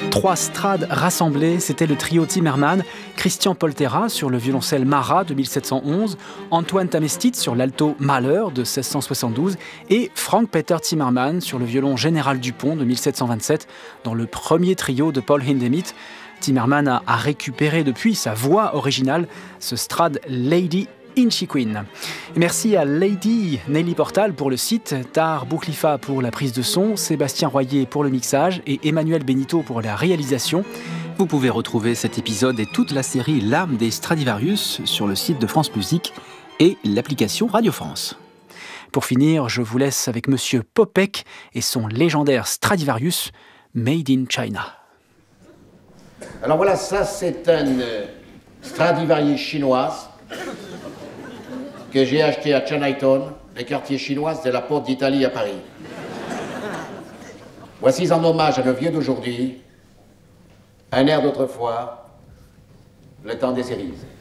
Trois Strades rassemblées, c'était le trio Timmerman, Christian Poltera sur le violoncelle Marat de 1711, Antoine Tamestit sur l'alto Mahler de 1672 et Frank-Peter Timmerman sur le violon Général Dupont de 1727 dans le premier trio de Paul Hindemith. Timmerman a récupéré depuis sa voix originale, ce Strad Lady Inchy Queen. Merci à Lady Nelly Portal pour le site, Tar Boukhlifa pour la prise de son, Sébastien Royer pour le mixage et Emmanuel Benito pour la réalisation. Vous pouvez retrouver cet épisode et toute la série L'âme des Stradivarius sur le site de France Musique et l'application Radio France. Pour finir, je vous laisse avec Monsieur Popek et son légendaire Stradivarius Made in China. Alors voilà, ça c'est un Stradivarius chinoise que j'ai acheté à Chinatown, les quartiers chinois de la Porte d'Italie à Paris. Voici en hommage à nos vieux d'aujourd'hui, un air d'autrefois, le temps des cerises.